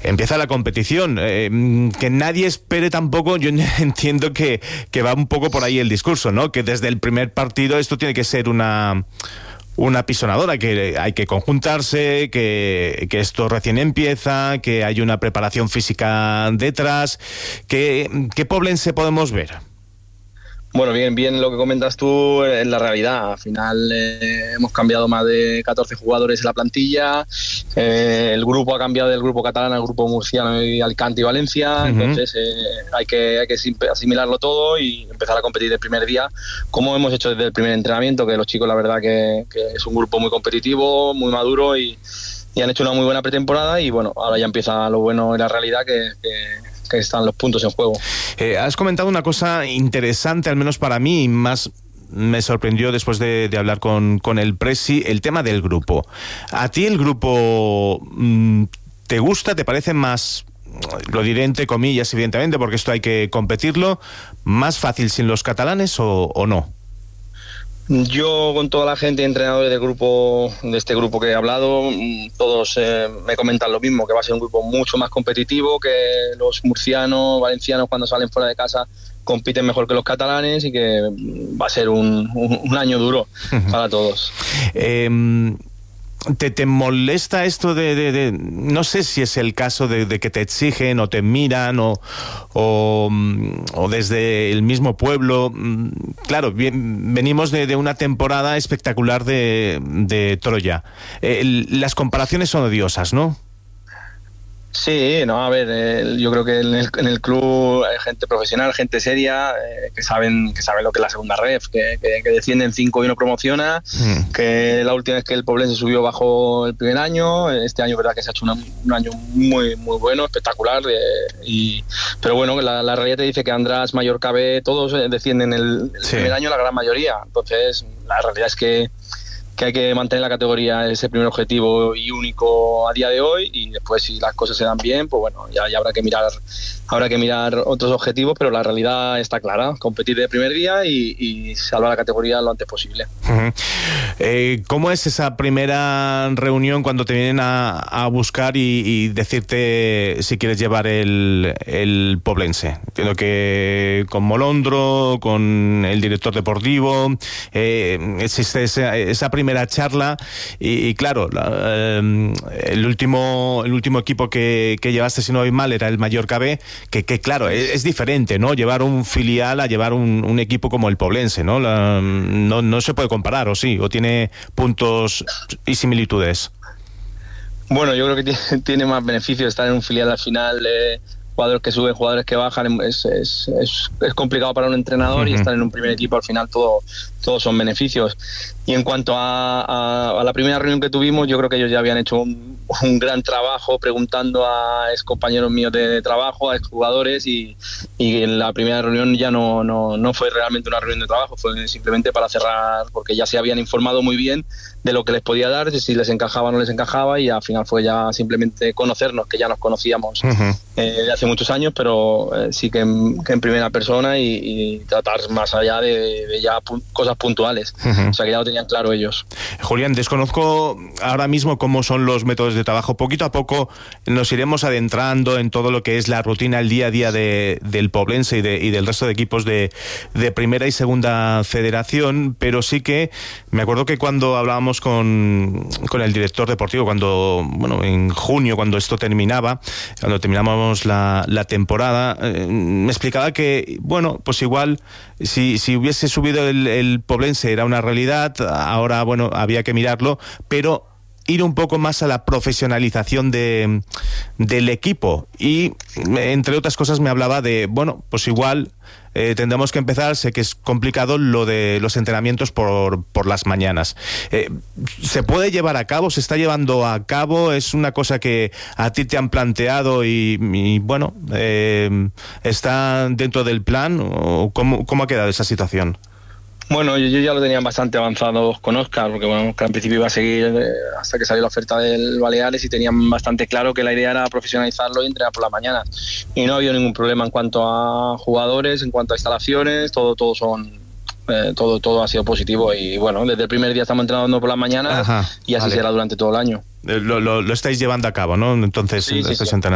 empieza la competición. Que nadie espere tampoco, yo entiendo que va un poco por ahí el discurso, ¿no? Que desde el primer partido esto tiene que ser una pisonadora, que hay que conjuntarse, que esto recién empieza, que hay una preparación física detrás. ¿Qué Poblense podemos ver? Bueno, bien lo que comentas tú es la realidad. Al final hemos cambiado más de 14 jugadores en la plantilla, el grupo ha cambiado del grupo catalán al grupo murciano y Alicante y Valencia, entonces hay que asimilarlo todo y empezar a competir el primer día, como hemos hecho desde el primer entrenamiento, que los chicos la verdad que es un grupo muy competitivo, muy maduro y han hecho una muy buena pretemporada y bueno, ahora ya empieza lo bueno y la realidad que están los puntos en juego. Has comentado una cosa interesante, al menos para mí, y más me sorprendió después de hablar con el Presi, el tema del grupo. ¿A ti el grupo te gusta? ¿Te parece más, lo diré entre comillas evidentemente, porque esto hay que competirlo, más fácil sin los catalanes o no? Yo con toda la gente, entrenadores de este grupo que he hablado, todos me comentan lo mismo, que va a ser un grupo mucho más competitivo, que los murcianos, valencianos cuando salen fuera de casa compiten mejor que los catalanes y que va a ser un año duro para todos. ¿Te molesta esto de no sé si es el caso de que te exigen o te miran o desde el mismo pueblo? Claro, venimos de una temporada espectacular de Troya. Las comparaciones son odiosas, ¿no? Sí, no, a ver, yo creo que en el club hay gente profesional, gente seria, que saben lo que es la segunda ref, que descienden 5 y uno promociona, que la última vez que el Poblense subió bajó el primer año, este año verdad que se ha hecho un año muy muy bueno, espectacular, pero bueno, la realidad te dice que András, Mallorca B, todos descienden el primer año, la gran mayoría, entonces la realidad es que hay que mantener la categoría, ese primer objetivo y único a día de hoy, y después si las cosas se dan bien, pues bueno, ya habrá que mirar otros objetivos, pero la realidad está clara, competir de primer día y salvar la categoría lo antes posible. ¿Cómo es esa primera reunión cuando te vienen a buscar y decirte si quieres llevar el Poblense? Entiendo que con Molondro, con el director deportivo, existe esa primera charla y claro, el último equipo que llevaste, si no voy mal, era el Mallorca B, que claro, es diferente, ¿no? Llevar un filial a llevar un equipo como el Poblense, ¿no? No se puede comparar, ¿o sí? ¿O tiene puntos y similitudes? Bueno, yo creo que tiene más beneficios estar en un filial al final, jugadores que suben, jugadores que bajan, es complicado para un entrenador y estar en un primer equipo al final todos son beneficios. Y en cuanto a la primera reunión que tuvimos, yo creo que ellos ya habían hecho un gran trabajo preguntando a ex compañeros míos de trabajo, a ex jugadores y en la primera reunión ya no fue realmente una reunión de trabajo, fue simplemente para cerrar, porque ya se habían informado muy bien de lo que les podía dar, de si les encajaba o no les encajaba, y al final fue ya simplemente conocernos, que ya nos conocíamos de hace muchos años, pero sí que en primera persona y tratar más allá de ya cosas puntuales. O sea que ya lo tenían claro ellos. Julián, desconozco ahora mismo cómo son los métodos de trabajo. Poquito a poco nos iremos adentrando en todo lo que es la rutina, el día a día del Poblense y del resto de equipos de primera y segunda federación, pero sí que me acuerdo que cuando hablábamos con el director deportivo, en junio, cuando esto terminaba, cuando terminamos la temporada, me explicaba que, bueno, pues igual si hubiese subido el Poblense era una realidad, ahora, bueno, había que mirarlo, pero ir un poco más a la profesionalización del equipo y, entre otras cosas, me hablaba de, bueno, pues igual tendremos que empezar, sé que es complicado lo de los entrenamientos por las mañanas. ¿Se puede llevar a cabo? ¿Se está llevando a cabo? ¿Es una cosa que a ti te han planteado y bueno, está dentro del plan? ¿O cómo ha quedado esa situación? Bueno, yo ya lo tenía bastante avanzado con Óscar, porque bueno, Óscar al principio iba a seguir hasta que salió la oferta del Baleares y tenían bastante claro que la idea era profesionalizarlo y entrenar por la mañana. Y no ha habido ningún problema en cuanto a jugadores, en cuanto a instalaciones, todo ha sido positivo y bueno, desde el primer día estamos entrenando por las mañanas y así será durante todo el año. Lo estáis llevando a cabo, ¿no? Entonces, sí.